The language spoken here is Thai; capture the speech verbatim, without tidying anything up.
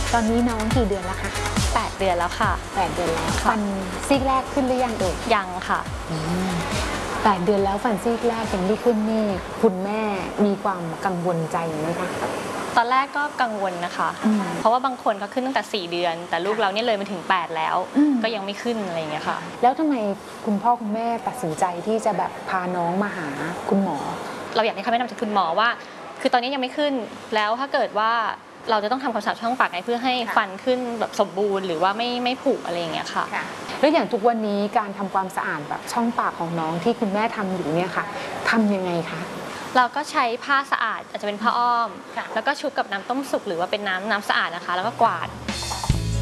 ตอนนี้น้องกี่เดือนแล้วคะแปดเดือนแล้วค่ะแปดเดือนแล้วฟันซี่แรกขึ้นหรือยังเอ่ยยังค่ะแปดเดือนแล้วฟันซี่แรกยังไม่ขึ้นนี่คุณแม่มีความกังวลใจไหมคะตอนแรกก็กังวลนะคะเพราะว่าบางคนเขาขึ้นตั้งแต่สี่เดือนแต่ลูกเราเนี่ยเลยมาถึงแปดแล้วก็ยังไม่ขึ้นอะไรอย่างเงี้ยค่ะแล้วทำไมคุณพ่อคุณแม่ตัดสินใจที่จะแบบพาน้องมาหาคุณหมอเราอยากให้คำแนะนำจากคุณหมอว่าคือตอนนี้ยังไม่ขึ้นแล้วถ้าเกิดว่าเราจะต้องทำความสะอาดช่องปากไงเพื่อให้ฟันขึ้นแบบสมบูรณ์หรือว่าไม่ไม่ผุอะไรอย่างเงี้ยค่ะแล้วอย่างทุกวันนี้การทำความสะอาดแบบช่องปากของน้องที่คุณแม่ทำอยู่เนี่ยค่ะทำยังไงคะเราก็ใช้ผ้าสะอาดอาจจะเป็นผ้าอ้อมแล้วก็ชุบกับน้ำต้มสุกหรือว่าเป็นน้ำน้ำสะอาดนะคะแล้วก็กวาด